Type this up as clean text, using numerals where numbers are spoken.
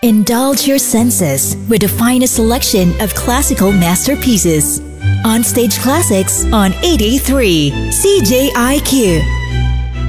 Indulge your senses with the finest selection of classical masterpieces. On Stage Classics on 83 CJIQ.